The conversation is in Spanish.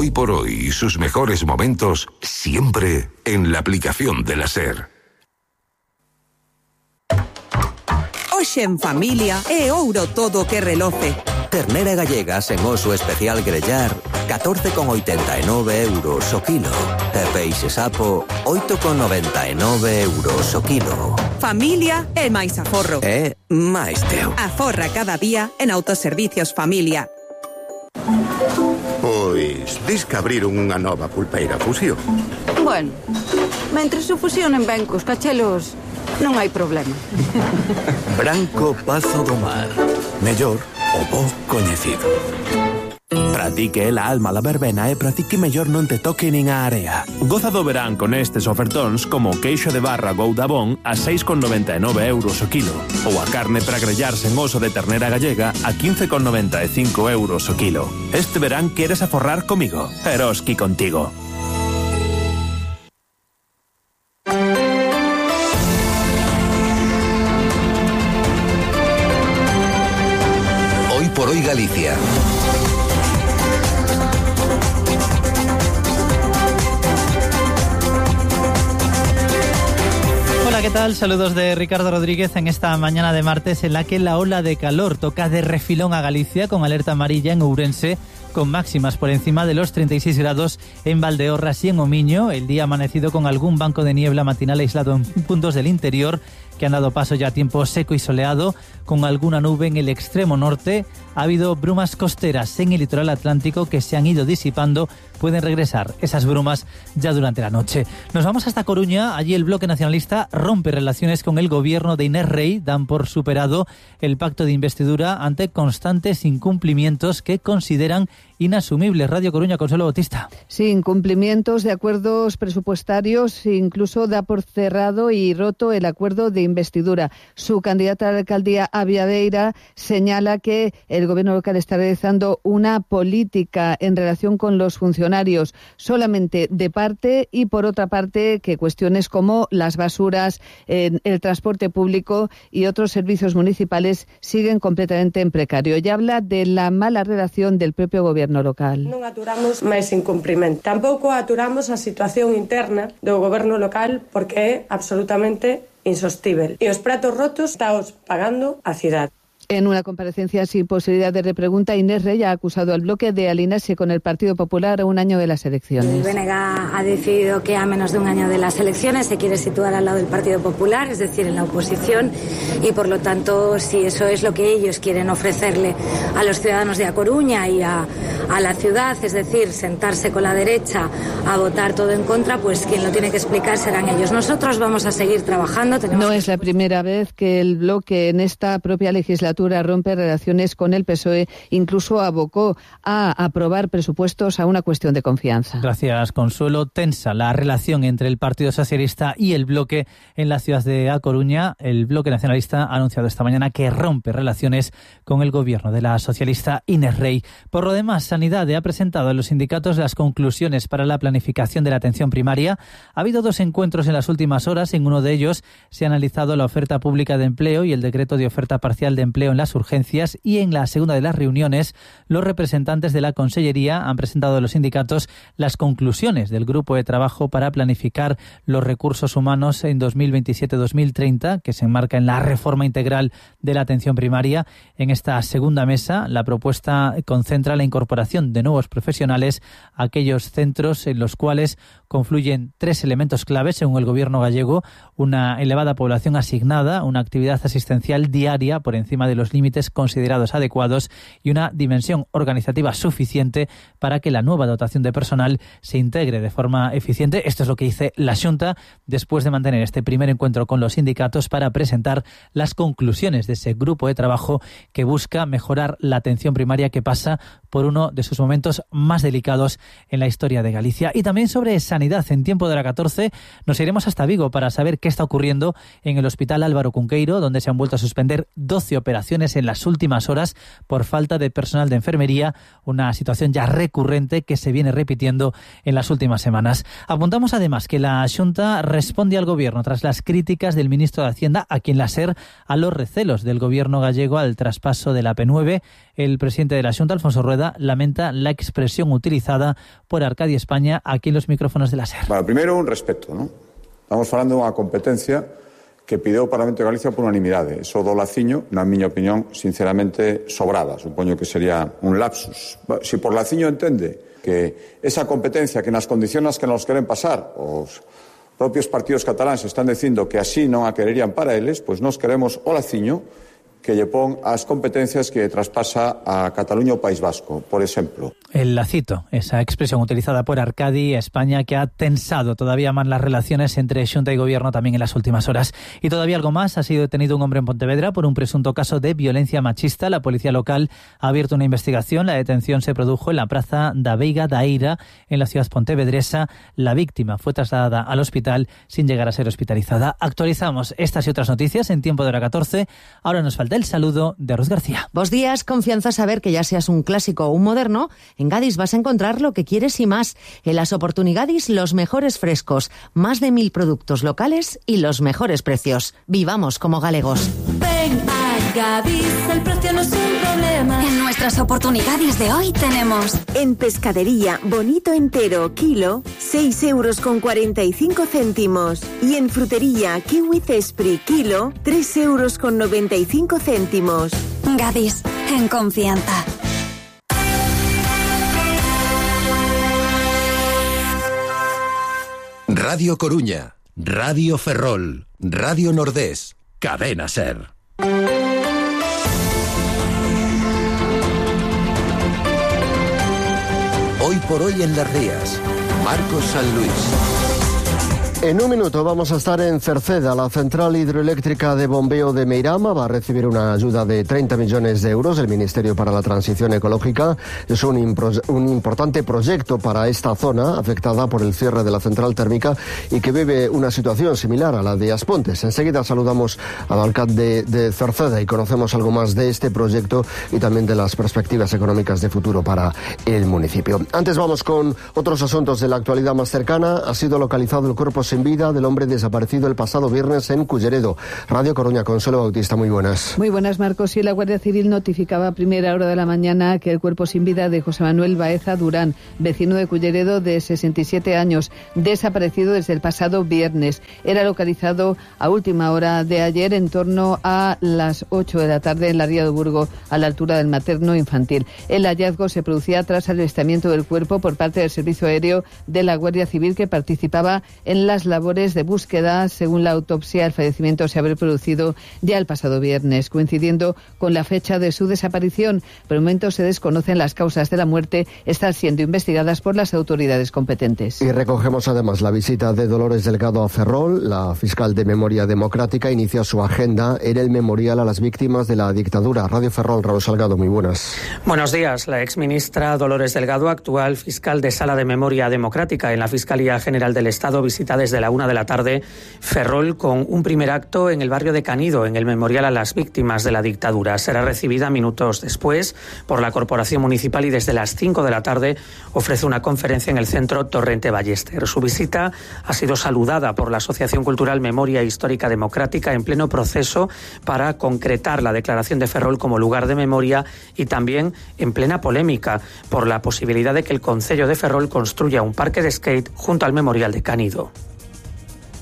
Hoy por hoy y sus mejores momentos siempre en la aplicación de la SER. Hoxe en familia é ouro todo que reloce. Ternera gallega sen oso especial grellar, 14,89 euros o kilo. E peixe sapo, 8,99 euros o kilo. Familia é máis aforro. É máis teu. Aforra cada día en Autoservicios Familia. Pois, dis que abriron unha nova pulpeira Fusión. Bueno, mentres se fusionen ben cos cachelos, non hai problema. Branco Pazo do Mar. Mellor o bo coñecido. Para ti que é la alma la verbena e para ti que mellor non te toque nin a area. Goza do verán con estes ofertóns como o queixo de barra Goudabón a 6,99 euros o kilo ou a carne para grellar sen oso de ternera gallega a 15,95 euros o kilo. Este verán queres aforrar comigo, Eroski contigo. Hoy por hoy Galicia. Hola, ¿qué tal? Saludos de Ricardo Rodríguez en esta mañana de martes en la que la ola de calor toca de refilón a Galicia con alerta amarilla en Ourense, con máximas por encima de los 36 grados en Valdeorras y en Omiño. El día amanecido con algún banco de niebla matinal aislado en puntos del interior que han dado paso ya a tiempo seco y soleado, con alguna nube en el extremo norte. Ha habido brumas costeras en el litoral atlántico que se han ido disipando. Pueden regresar esas brumas ya durante la noche. Nos vamos hasta Coruña. Allí el bloque nacionalista rompe relaciones con el gobierno de Inés Rey. Dan por superado el pacto de investidura ante constantes incumplimientos que consideran inasumibles. Radio Coruña, Consuelo Bautista. Sí, incumplimientos de acuerdos presupuestarios, incluso da por cerrado y roto el acuerdo de investidura. Su candidata a la alcaldía, Aviadeira, señala que el gobierno local está realizando una política en relación con los funcionarios solamente de parte, y por otra parte que cuestiones como las basuras, el transporte público y otros servicios municipales siguen completamente en precario. Y habla de la mala redacción del propio gobierno local. Non aturamos máis incumprimento. Tampouco aturamos a situación interna do goberno local porque é absolutamente insostível. E os pratos rotos estamos pagando a cidade. En una comparecencia sin posibilidad de repregunta, Inés Rey ha acusado al bloque de alinearse con el Partido Popular a un año de las elecciones. El BNG ha decidido que a menos de un año de las elecciones se quiere situar al lado del Partido Popular, es decir, en la oposición, y por lo tanto, si eso es lo que ellos quieren ofrecerle a los ciudadanos de A Coruña y a la ciudad, es decir, sentarse con la derecha a votar todo en contra, pues quien lo tiene que explicar serán ellos. Nosotros vamos a seguir trabajando. No es la primera vez que el bloque en esta propia legislatura rompe relaciones con el PSOE, incluso abocó a aprobar presupuestos a una cuestión de confianza. Gracias, Consuelo. Tensa la relación entre el Partido Socialista y el bloque en la ciudad de A Coruña. El bloque nacionalista ha anunciado esta mañana que rompe relaciones con el gobierno de la socialista Inés Rey. Por lo demás, Sanidad ha presentado a los sindicatos las conclusiones para la planificación de la atención primaria. Ha habido 2 encuentros en las últimas horas. En uno de ellos se ha analizado la oferta pública de empleo y el decreto de oferta parcial de empleo en las urgencias, y en la segunda de las reuniones los representantes de la Consellería han presentado a los sindicatos las conclusiones del grupo de trabajo para planificar los recursos humanos en 2027-2030, que se enmarca en la reforma integral de la atención primaria. En esta segunda mesa, la propuesta concentra la incorporación de nuevos profesionales a aquellos centros en los cuales confluyen 3 elementos claves, según el gobierno gallego: una elevada población asignada, una actividad asistencial diaria por encima de los límites considerados adecuados y una dimensión organizativa suficiente para que la nueva dotación de personal se integre de forma eficiente. Esto es lo que dice la Xunta después de mantener este primer encuentro con los sindicatos para presentar las conclusiones de ese grupo de trabajo que busca mejorar la atención primaria, que pasa por uno de sus momentos más delicados en la historia de Galicia. Y también sobre sanidad, en tiempo de la 14 nos iremos hasta Vigo para saber qué está ocurriendo en el Hospital Álvaro Cunqueiro, donde se han vuelto a suspender 12 operaciones en las últimas horas por falta de personal de enfermería, una situación ya recurrente que se viene repitiendo en las últimas semanas. Apuntamos además que la Xunta responde al gobierno tras las críticas del ministro de Hacienda, a quien la SER, a los recelos del gobierno gallego al traspaso de la P9. El presidente de la Xunta, Alfonso Rueda, lamenta lamenta la expresión utilizada por Arcadi España aquí en los micrófonos de la SER. Bueno, primeiro un respeto, non? Estamos falando dunha competencia que pideu o Parlamento de Galicia por unanimidade. Eso do laciño, na miña opinión, sinceramente, sobrada. Supoño que sería un lapsus. Se por laciño entende que esa competencia que nas condiciones que nos queren pasar os propios partidos cataláns están dicindo que así non a quererían para eles, pois nos queremos o laciño que lle pon as competencias que traspasa a Cataluña o País Vasco, por exemplo. El lacito, esa expresión utilizada por Arcadi España que ha tensado todavía más las relaciones entre Xunta y Gobierno también en las últimas horas. Y todavía algo más, ha sido detenido un hombre en Pontevedra por un presunto caso de violencia machista. La policía local ha abierto una investigación. La detención se produjo en la plaza da Veiga da Eira, en la ciudad pontevedresa. La víctima fue trasladada al hospital sin llegar a ser hospitalizada. Actualizamos estas y otras noticias en tiempo de hora 14. Ahora nos falta el saludo de Ros García. Bos días, confianza saber que ya seas un clásico o un moderno, en Gadis vas a encontrar lo que quieres y más. En las Oportunigadis los mejores frescos, más de 1000 productos locales y los mejores precios. Vivamos como galegos. Ven a Gadis, el precio no es un problema. En nuestras Oportunidades de hoy tenemos en pescadería bonito entero, kilo, 6,45 € y en frutería kiwi cespri, kilo, 3,95 €. Gadis, en confianza. Radio Coruña, Radio Ferrol, Radio Nordés, Cadena SER. Hoy por hoy en Las Rías, Marcos San Luis. En un minuto vamos a estar en Cerceda. La central hidroeléctrica de bombeo de Meirama va a recibir una ayuda de 30 millones de euros del Ministerio para la Transición Ecológica. Es un importante proyecto para esta zona afectada por el cierre de la central térmica y que vive una situación similar a la de Aspontes. Enseguida saludamos al alcalde de Cerceda y conocemos algo más de este proyecto y también de las perspectivas económicas de futuro para el municipio. Antes vamos con otros asuntos de la actualidad más cercana. Ha sido localizado el cuerpo sin vida del hombre desaparecido el pasado viernes en Culleredo. Radio Coruña, Consuelo Bautista, muy buenas. Muy buenas, Marcos. Y la Guardia Civil notificaba a primera hora de la mañana que el cuerpo sin vida de José Manuel Baeza Durán, vecino de Culleredo de 67 años, desaparecido desde el pasado viernes. Era localizado a última hora de ayer en torno a las 8 de la tarde en la Ría de Burgo, a la altura del materno infantil. El hallazgo se producía tras el avistamiento del cuerpo por parte del Servicio Aéreo de la Guardia Civil, que participaba en las labores de búsqueda. Según la autopsia, el fallecimiento se habría producido ya el pasado viernes, coincidiendo con la fecha de su desaparición. Por el momento se desconocen las causas de la muerte, están siendo investigadas por las autoridades competentes. Y recogemos además la visita de Dolores Delgado a Ferrol. La fiscal de Memoria Democrática inicia su agenda en el memorial a las víctimas de la dictadura. Radio Ferrol, Raúl Salgado, muy buenas. Buenos días. La exministra Dolores Delgado, actual fiscal de Sala de Memoria Democrática en la Fiscalía General del Estado, visita desde la 1 de la tarde Ferrol con un primer acto en el barrio de Canido, en el memorial a las víctimas de la dictadura. Será recibida minutos después por la Corporación Municipal y desde las 5 de la tarde ofrece una conferencia en el Centro Torrente Ballester. Su visita ha sido saludada por la Asociación Cultural Memoria Histórica Democrática, en pleno proceso para concretar la declaración de Ferrol como lugar de memoria, y también en plena polémica por la posibilidad de que el Concello de Ferrol construya un parque de skate junto al memorial de Canido.